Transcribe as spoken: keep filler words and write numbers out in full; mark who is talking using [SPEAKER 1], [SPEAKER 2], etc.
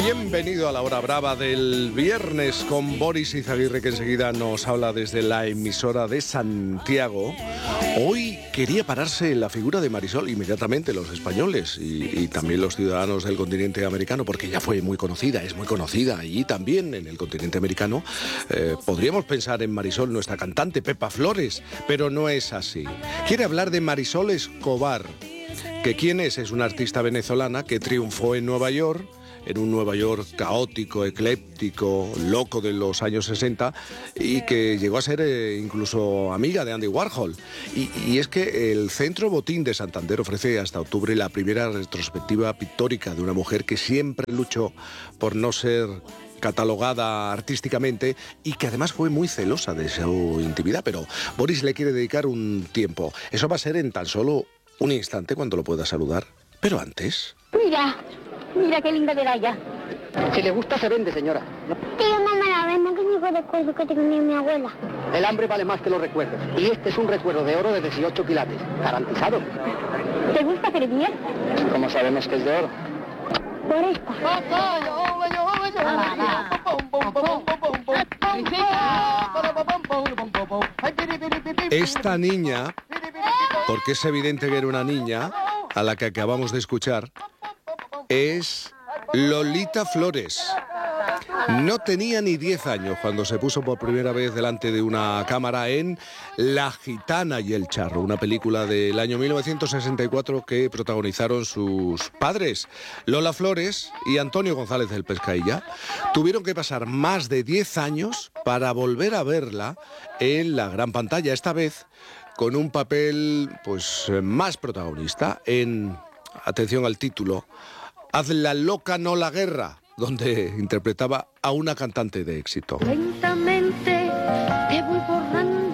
[SPEAKER 1] Bienvenido a la hora brava del viernes con Boris Izaguirre, que enseguida nos habla desde la emisora de Santiago. Hoy quería pararse en la figura de Marisol inmediatamente los españoles y, y también los ciudadanos del continente americano, porque ya fue muy conocida, es muy conocida, y también en el continente americano eh, podríamos pensar en Marisol, nuestra cantante Pepa Flores, pero no es así. Quiere hablar de Marisol Escobar, que quién es, es una artista venezolana que triunfó en Nueva York, en un Nueva York caótico, ecléptico, loco de los años sesenta, y que llegó a ser eh, incluso amiga de Andy Warhol. Y, y es que el Centro Botín de Santander ofrece hasta octubre la primera retrospectiva pictórica de una mujer que siempre luchó por no ser catalogada artísticamente y que además fue muy celosa de su intimidad. Pero Boris le quiere dedicar un tiempo. Eso va a ser en tan solo un instante cuando lo pueda saludar. Pero antes...
[SPEAKER 2] Mira, mira qué linda medalla.
[SPEAKER 3] Si le gusta, se vende, señora.
[SPEAKER 2] Tío, no me la venda, que único recuerdo que tenía mi abuela.
[SPEAKER 3] El hambre vale más que los recuerdos. Y este es un recuerdo de oro de dieciocho quilates. Garantizado.
[SPEAKER 2] ¿Te gusta Premier?
[SPEAKER 3] ¿Cómo sabemos que es de oro?
[SPEAKER 2] Por esta.
[SPEAKER 1] Esta niña, porque es evidente que era una niña, a la que acabamos de escuchar, es Lolita Flores. No tenía ni diez años cuando se puso por primera vez delante de una cámara en La Gitana y el Charro, una película del año mil novecientos sesenta y cuatro que protagonizaron sus padres, Lola Flores y Antonio González del Pescailla. Tuvieron que pasar más de diez años para volver a verla en la gran pantalla, esta vez con un papel pues más protagonista en, atención al título, Haz la loca no la guerra, donde interpretaba a una cantante de éxito.
[SPEAKER 2] Cuéntame